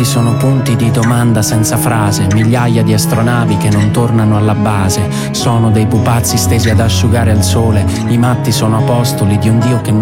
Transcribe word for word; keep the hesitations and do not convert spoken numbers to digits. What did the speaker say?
matti sono punti di domanda senza frase, migliaia di astronavi che non tornano alla base. Sono dei pupazzi stesi ad asciugare al sole, i matti sono apostoli di un Dio che